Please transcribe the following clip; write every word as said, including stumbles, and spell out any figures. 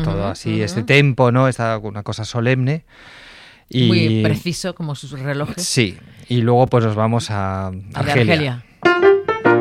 todo así, uh-huh. este tempo, ¿no? Esta, una cosa solemne. Y, muy preciso, como sus relojes. Sí, y luego pues nos vamos a a Argelia. Argelia.